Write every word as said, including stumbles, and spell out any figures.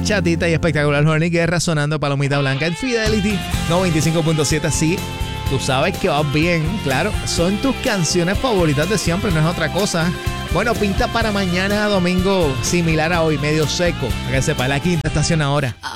bachatita y espectacular Horny Guerra sonando Palomita Blanca en Fidelity noventa y cinco punto siete. Sí, tú sabes que vas bien, claro. Son tus canciones favoritas de siempre, no es otra cosa. Bueno, pinta para mañana domingo similar a hoy, medio seco. Para que sepa, la quinta estación ahora.